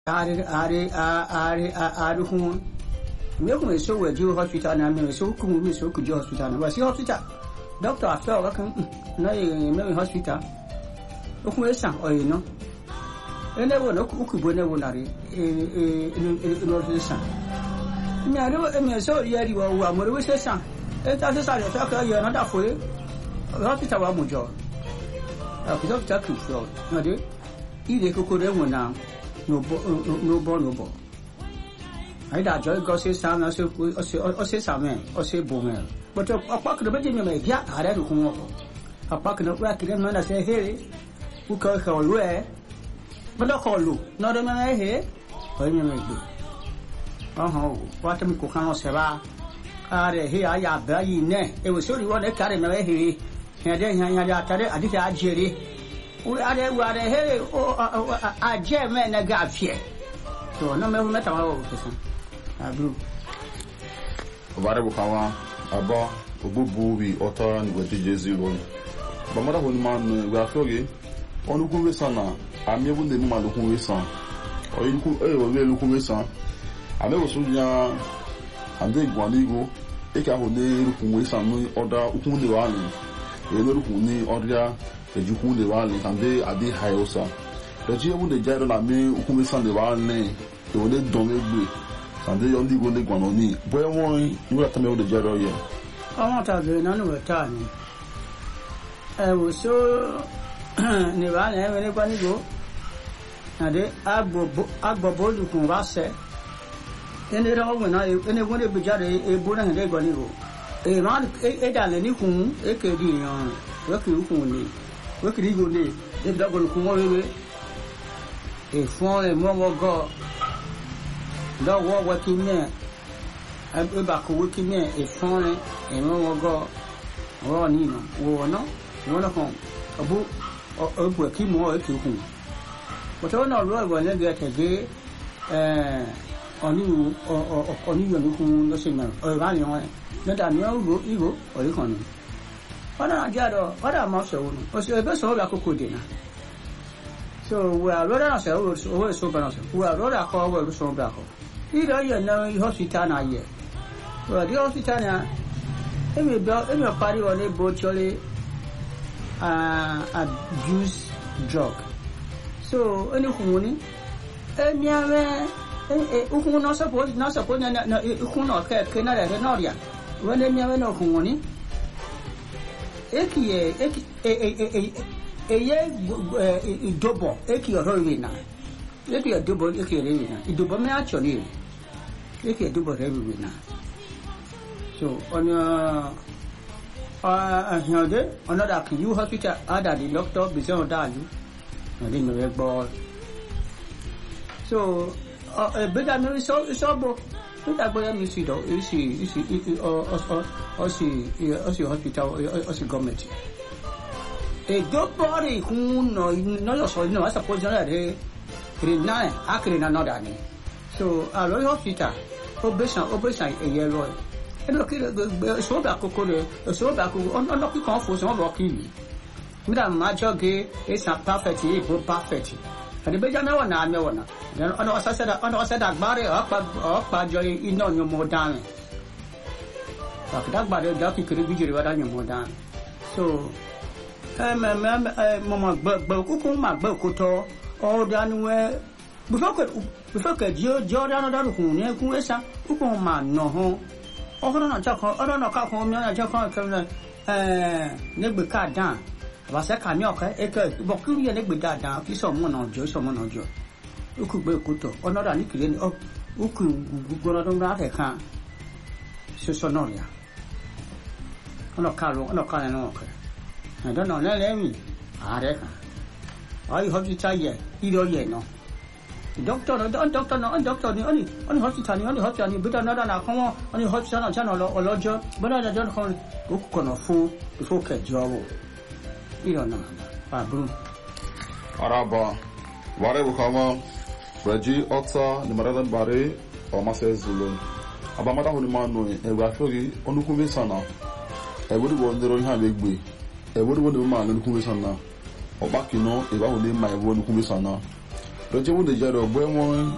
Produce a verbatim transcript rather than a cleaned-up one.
Ari ari ari ari home. Me come so we do hospital na me so come me so could hospital na. Was hospital. Doctor after work na me hospital. O come san o you know. Ene wo no ku bo ne wo nare e e no san. Me ari me so yari wo wo amore we san. E ta se sa le ta ka ye na da fo e. Hospital wa mo jo. A ku doctor ku so. Na de. Ide ko ko re wo na. No bo no bo no bo. I da joy go say some na say o say some o say bo me. But a pack the beji me bia are do ko. A pack no wa kire na say hey. Who call call we. But no call lu. No de me he. O me me do. Oh what me ko kan se ba. Are he aya ba yi ne. E we so ri won e kare me he. He de nya nya ya tare adi ka ajere. We are there, we are here. Oh, I jam and I got fear. So, no matter how I do. Variable Kawa, Aba, Ubu, we author and with the Jesu. But Mother Woman, we are floggy. On Luku Sana, I'm able to move Luku San. Or you could ever Luku San. I never saw ya and then Guanigo. Eka Hone, Luku San, order Ukuni Wali. We know Lukuni, order. Ejukun de wale kande ade hayosa eji ewu de jaro la me ukumi san de wale e wole don egbe kande yo ndi go de gbon oni boy won iwa tame o de jaro ye awon ta be na nu ta ni e wo so ni wale e wele kwa ni go ade agbo agbo bolu kun wa se ene ro wo na ene wo de be jaro e bo na de go ni go e ma e da le ni kun e ke di yan wo ki kun ni we could go there. If that will come away, a phone and one go. That war working there. I'm back working there, a phone and one go. Oh, Nino, oh, no, one of home. A book or working more to whom. But I know Roy will get a day on you or on you and whom the signal or running on. Not I know evil or economy. What jado what am I so was a best of Lakudina. So we are rather ourselves always so bad. We are rather called so black. Either you know hospital yet. Well, the hospital, every dog, every party on a virtually uh, abuse drug. So, any woman, and yeah, who not suppose not suppose who not care, cannot have an audience. When they never know who money. Eki e eki e e e e e double eki oro na eki e double eki e na i double me actually eki e double rewi na so on uh uh another another can you hospital other the doctor bizon dalu na dey me gbo so uh better me so so bo Kita boleh misi do, isi isi o o o si o si hospital o si government. E dobori kuno no lo so no asa posizione de krinane akrina no dani. So a lo hospital operation operation e yellow. E lo kire so ba kokore so ba ko on on ki kan fo so ba kili. Mi da ma joge e sa perfect e bo perfect. Ade be jana wona ame wona then ono asasada ono asada gbare opa opa jo ino nyo modan tak dak gbare dak kiri bijiri wada nyo modan so em em mama gbe ku ku ma gbe ku to o dan we before ko before ko jo jo dan dan ku ne ku esa ku ku ma no ho o ko na ja ko o na ka ko mi na ja ko ka eh ne gbe ka dan Vasa kami oka eke bokuri ya negbe dada ki so mo na ojo so mo na ojo uku gbe kuto onoda ni kire ni o uku gugoro don ra kan so so no ya ono kalo ono kala no oka I don't know na le mi are kan ai hospital ye iro ye no doctor no doctor no doctor ni oni oni hospital ni oni hospital ni beta na na kan oni hospital na channel olojo bena na jon kan uku kono fu before ke jowo Io no, ah, Bruno. Araba, Ware Wukama, Reggie Otta, the Maradan Bare, or Master Zulu. Abamada Honimano, and Rafogi, Onukume Sana. I would go on the Royal Big I would go to man and Kumisana. Or back, you know, if I would name my one Kumisana. Reggie would the Jero, Bremoy,